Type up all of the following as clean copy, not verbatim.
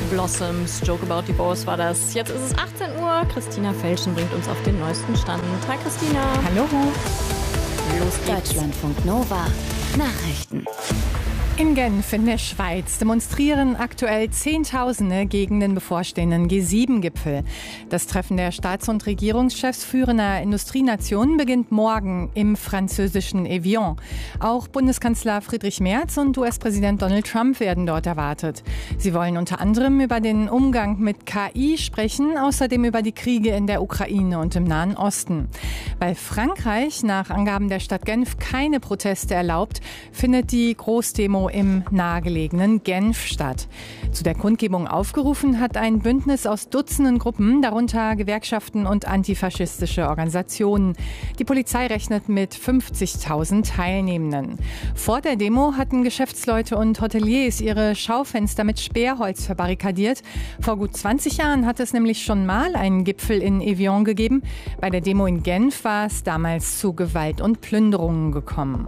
Blossoms, Joke About Divorce war das. Jetzt ist es 18 Uhr. Christina Felschen bringt uns auf den neuesten Stand. Hi Christina. Hallo. Los geht's. Deutschlandfunk Nova. Nachrichten. In Genf in der Schweiz demonstrieren aktuell Zehntausende gegen den bevorstehenden G7-Gipfel. Das Treffen der Staats- und Regierungschefs führender Industrienationen beginnt morgen im französischen Evian. Auch Bundeskanzler Friedrich Merz und US-Präsident Donald Trump werden dort erwartet. Sie wollen unter anderem über den Umgang mit KI sprechen, außerdem über die Kriege in der Ukraine und im Nahen Osten. Weil Frankreich nach Angaben der Stadt Genf keine Proteste erlaubt, findet die Großdemo im nahegelegenen Genf statt. Zu der Kundgebung aufgerufen hat ein Bündnis aus Dutzenden Gruppen, darunter Gewerkschaften und antifaschistische Organisationen. Die Polizei rechnet mit 50.000 Teilnehmenden. Vor der Demo hatten Geschäftsleute und Hoteliers ihre Schaufenster mit Sperrholz verbarrikadiert. Vor gut 20 Jahren hat es nämlich schon mal einen Gipfel in Evian gegeben. Bei der Demo in Genf war es damals zu Gewalt und Plünderungen gekommen.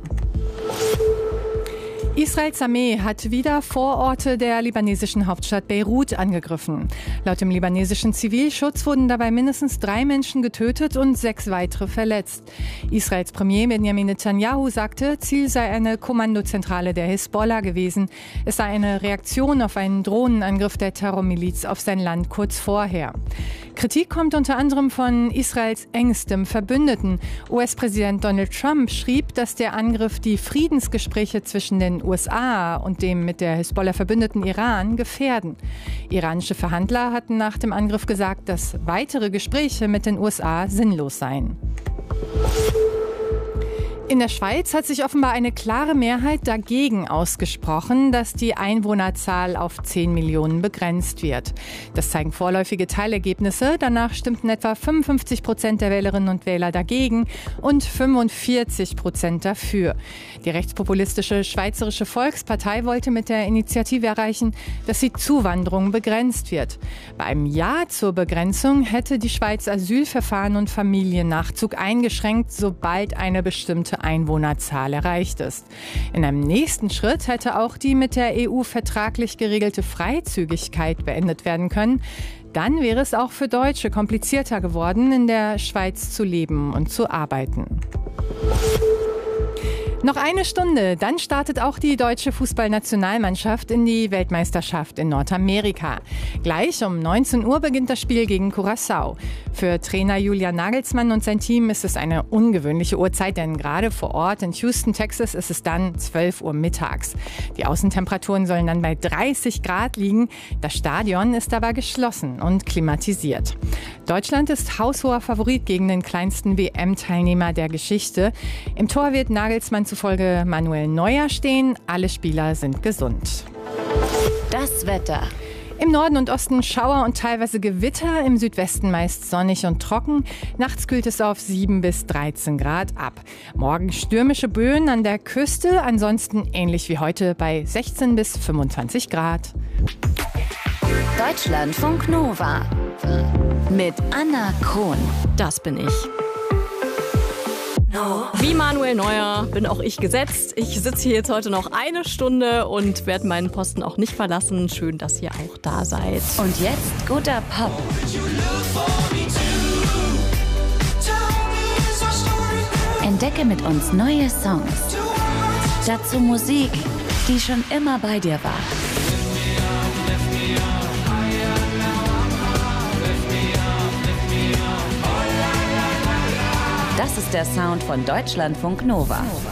Israels Armee hat wieder Vororte der libanesischen Hauptstadt Beirut angegriffen. Laut dem libanesischen Zivilschutz wurden dabei mindestens 3 Menschen getötet und 6 weitere verletzt. Israels Premier Benjamin Netanyahu sagte, Ziel sei eine Kommandozentrale der Hisbollah gewesen. Es sei eine Reaktion auf einen Drohnenangriff der Terrormiliz auf sein Land kurz vorher. Kritik kommt unter anderem von Israels engstem Verbündeten. US-Präsident Donald Trump schrieb, dass der Angriff die Friedensgespräche zwischen den USA und dem mit der Hisbollah verbündeten Iran gefährden. Iranische Verhandler hatten nach dem Angriff gesagt, dass weitere Gespräche mit den USA sinnlos seien. In der Schweiz hat sich offenbar eine klare Mehrheit dagegen ausgesprochen, dass die Einwohnerzahl auf 10 Millionen begrenzt wird. Das zeigen vorläufige Teilergebnisse. Danach stimmten etwa 55% der Wählerinnen und Wähler dagegen und 45% dafür. Die rechtspopulistische Schweizerische Volkspartei wollte mit der Initiative erreichen, dass die Zuwanderung begrenzt wird. Bei einem Ja zur Begrenzung hätte die Schweiz Asylverfahren und Familiennachzug eingeschränkt, sobald eine bestimmte Einwohnerzahl erreicht ist. In einem nächsten Schritt hätte auch die mit der EU vertraglich geregelte Freizügigkeit beendet werden können. Dann wäre es auch für Deutsche komplizierter geworden, in der Schweiz zu leben und zu arbeiten. Noch eine Stunde, dann startet auch die deutsche Fußballnationalmannschaft in die Weltmeisterschaft in Nordamerika. Gleich um 19 Uhr beginnt das Spiel gegen Curaçao. Für Trainer Julian Nagelsmann und sein Team ist es eine ungewöhnliche Uhrzeit, denn gerade vor Ort in Houston, Texas, ist es dann 12 Uhr mittags. Die Außentemperaturen sollen dann bei 30 Grad liegen. Das Stadion ist aber geschlossen und klimatisiert. Deutschland ist haushoher Favorit gegen den kleinsten WM-Teilnehmer der Geschichte. Im Tor wird Nagelsmann zufolge Manuel Neuer stehen. Alle Spieler sind gesund. Das Wetter. Im Norden und Osten Schauer und teilweise Gewitter, im Südwesten meist sonnig und trocken. Nachts kühlt es auf 7 bis 13 Grad ab. Morgen stürmische Böen an der Küste, ansonsten ähnlich wie heute bei 16 bis 25 Grad. Deutschlandfunk Nova. Mit Anna Krohn. Das bin ich. Wie Manuel Neuer bin auch ich gesetzt. Ich sitze hier jetzt heute noch eine Stunde und werde meinen Posten auch nicht verlassen. Schön, dass ihr auch da seid. Und jetzt guter Pop. Entdecke mit uns neue Songs. Dazu Musik, die schon immer bei dir war. Das ist der Sound von Deutschlandfunk Nova.